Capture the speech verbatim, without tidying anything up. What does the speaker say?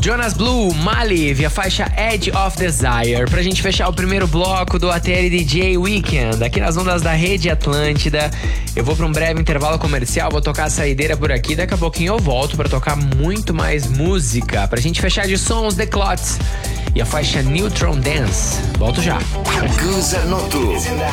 Jonas Blue, Maliv, a faixa Edge of Desire. Pra gente fechar o primeiro bloco do A T L D J Weekend, aqui nas ondas da Rede Atlântida. Eu vou pra um breve intervalo comercial, vou tocar a saideira por aqui. Daqui a pouquinho eu volto pra tocar muito mais música. Pra gente fechar de sons, The Clots e a faixa Neutron Dance. Volto já. Cruza Noto.